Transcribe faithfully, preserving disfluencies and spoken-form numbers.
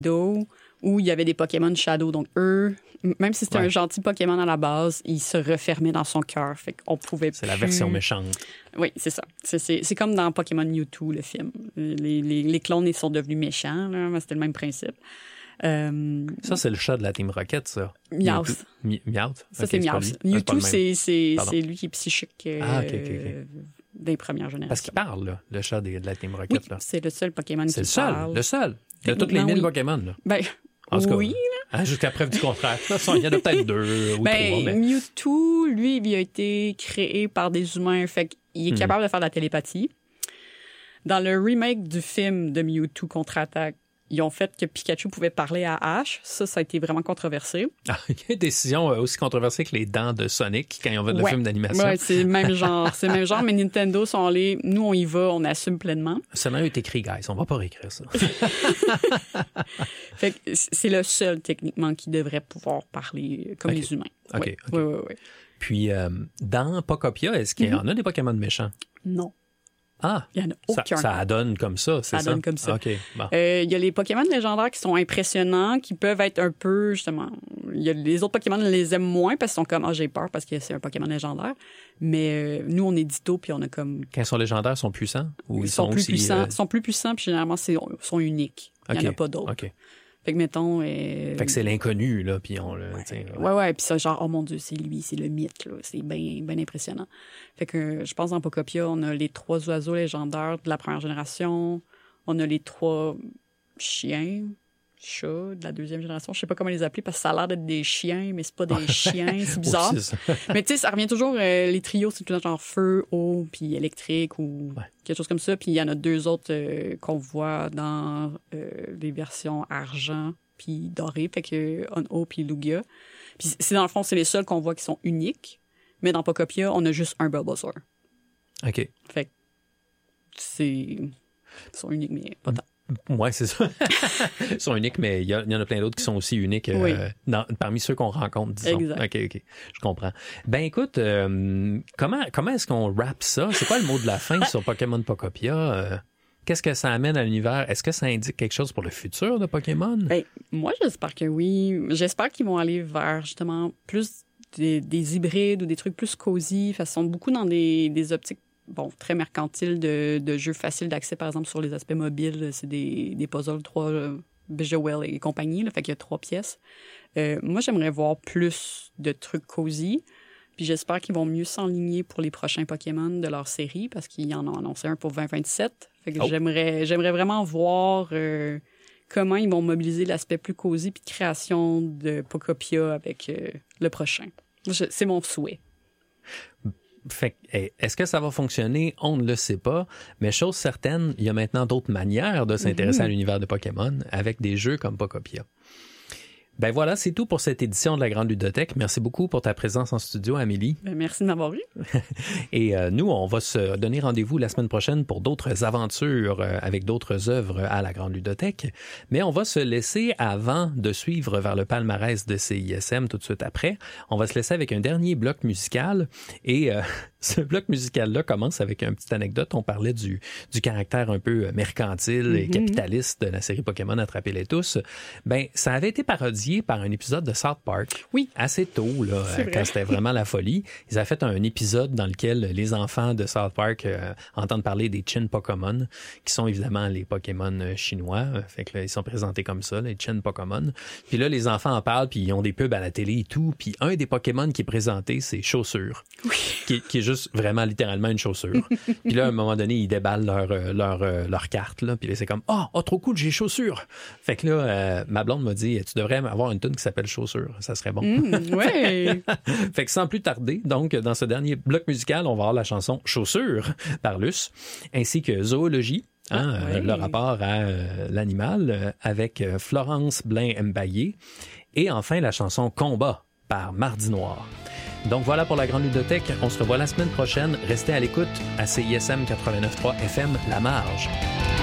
où il y avait des Pokémon Shadow. Donc, eux, même si c'était ouais. un gentil Pokémon à la base, ils se refermaient dans son cœur. Fait qu'on pouvait C'est plus... la version méchante. Oui, c'est ça. C'est, c'est, c'est comme dans Pokémon Mewtwo, le film. Les, les, les clones, ils sont devenus méchants, là, mais c'était le même principe. Euh... Ça, c'est le chat de la Team Rocket, ça. Meowth. Meowth? Ça, okay, c'est Meowth. Mewtwo, ah, c'est, c'est, c'est lui qui est psychique euh, ah, okay, okay, okay. des premières générations. Parce qu'il parle, là, le chat de, de la Team Rocket. Oui, là. C'est le seul Pokémon c'est qui le parle. C'est le seul, le seul. De toutes les mille oui. Pokémon, là. Ben, en tout cas, oui, là. Hein, jusqu'à preuve du contraire. Il y en a peut-être deux ou ben, trois. Mais... Mewtwo, lui, il a été créé par des humains. Fait qu'il est mmh. capable de faire de la télépathie. Dans le remake du film de Mewtwo contre-attaque, ils ont fait que Pikachu pouvait parler à Ash. Ça, ça a été vraiment controversé. Ah, il y a une décision aussi controversée que les dents de Sonic quand ils ont fait ouais. le film d'animation. Oui, c'est le même genre. C'est le même genre, mais Nintendo sont allés... Nous, on y va, on assume pleinement. Le scénario est écrit, guys. On va pas réécrire ça. Fait que c'est le seul, techniquement, qui devrait pouvoir parler comme okay. les humains. OK. Oui, okay. oui, oui. oui. Puis, euh, dans Pokopia, est-ce qu'il y en a mm-hmm. des Pokémon méchants? Non. Ah, il y en a aucun. Ça, ça donne comme ça, c'est ça? Ça donne comme ça. OK, bon. Euh, il y a les Pokémon légendaires qui sont impressionnants, qui peuvent être un peu, justement... Il y a les autres Pokémon, on les aime moins parce qu'ils sont comme, ah, j'ai peur parce que c'est un Pokémon légendaire. Mais euh, nous, on est Ditto, puis on a comme... Quand ils sont légendaires, ils sont puissants? Ou ils, ils sont, sont plus aussi, puissants. Euh... Ils sont plus puissants, puis généralement, ils sont uniques. Il n'y okay. en a pas d'autres. OK. Fait que, mettons... Euh... Fait que c'est l'inconnu, là, puis on le... Ouais, ouais, ouais, ouais. Puis ça, genre, oh mon Dieu, c'est lui, c'est le mythe, là. C'est bien ben impressionnant. Fait que, je pense, dans Pokopia, on a les trois oiseaux légendaires de la première génération. On a les trois chiens, chats de la deuxième génération. Je sais pas comment les appeler, parce que ça a l'air d'être des chiens, mais c'est pas des chiens. C'est bizarre. Oui, c'est mais tu sais, ça revient toujours... Euh, les trios, c'est tout le temps genre feu, eau, puis électrique, ou ouais. quelque chose comme ça. Puis il y en a deux autres euh, qu'on voit dans euh, les versions argent puis doré, fait que On-O puis Lugia. Puis c'est dans le fond, c'est les seuls qu'on voit qui sont uniques, mais dans Pokopia, on a juste un Bulbasaur. OK. Fait que c'est... Ils sont uniques, mais pas tant. Oui, c'est ça. Ils sont uniques, mais il y, y en a plein d'autres qui sont aussi uniques euh, oui. dans, parmi ceux qu'on rencontre, disons. Exact. OK, OK. Je comprends. Ben écoute, euh, comment, comment est-ce qu'on rappe ça? C'est quoi le mot de la fin sur Pokémon Pokopia? Euh, qu'est-ce que ça amène à l'univers? Est-ce que ça indique quelque chose pour le futur de Pokémon? Ben, moi, j'espère que oui. J'espère qu'ils vont aller vers, justement, plus des, des hybrides ou des trucs plus cosy. Ils sont beaucoup dans des, des optiques bon, très mercantile de, de jeux faciles d'accès, par exemple, sur les aspects mobiles. C'est des, des puzzles, trois euh, Visual et compagnie, là, fait qu'il y a trois pièces. Euh, moi, j'aimerais voir plus de trucs cosy. Puis j'espère qu'ils vont mieux s'enligner pour les prochains Pokémon de leur série, parce qu'ils en ont annoncé un pour vingt vingt-sept. Fait que oh. j'aimerais, j'aimerais vraiment voir euh, comment ils vont mobiliser l'aspect plus cosy puis de création de Pokopia avec euh, le prochain. Je, c'est mon souhait. Fait est-ce que ça va fonctionner? On ne le sait pas. Mais chose certaine, il y a maintenant d'autres manières de s'intéresser mm-hmm. à l'univers de Pokémon avec des jeux comme Pokopia. Ben voilà, c'est tout pour cette édition de la Grande Ludothèque. Merci beaucoup pour ta présence en studio, Amélie. Ben merci de m'avoir eu. Et euh, nous, on va se donner rendez-vous la semaine prochaine pour d'autres aventures euh, avec d'autres œuvres à la Grande Ludothèque. Mais on va se laisser, avant de suivre vers le palmarès de C I S M tout de suite après, on va se laisser avec un dernier bloc musical. Et euh, ce bloc musical-là commence avec une petite anecdote. On parlait du, du caractère un peu mercantile mm-hmm. et capitaliste de la série Pokémon Attrapez-les tous. Ben, ça avait été parodié par un épisode de South Park. Oui. Assez tôt, là, quand c'était vraiment la folie. Ils avaient fait un épisode dans lequel les enfants de South Park euh, entendent parler des Chin Pokémon, qui sont évidemment les Pokémon chinois. Fait que là, ils sont présentés comme ça, les Chin Pokémon. Puis là, les enfants en parlent, puis ils ont des pubs à la télé et tout. Puis un des Pokémon qui est présenté, c'est Chaussure. Oui. Qui, qui est juste vraiment littéralement une chaussure. Puis là, à un moment donné, ils déballent leur, leur, leur carte, là. Puis là, c'est comme, ah, oh, oh, trop cool, j'ai Chaussure. Fait que là, euh, ma blonde m'a dit, tu devrais avoir une tune qui s'appelle Chaussure. Ça serait bon. Mmh, ouais. Fait que sans plus tarder, donc, dans ce dernier bloc musical, on va avoir la chanson Chaussure par Luce, ainsi que Zoologie. Hein, ah, ouais. euh, le rapport à euh, l'animal euh, avec euh, Florence Blain-Mbaillé. Et enfin, la chanson Combat par Mardi Noir. Donc voilà pour la Grande Ludothèque. On se revoit la semaine prochaine. Restez à l'écoute à C I S M quatre-vingt-neuf point trois F M La Marge.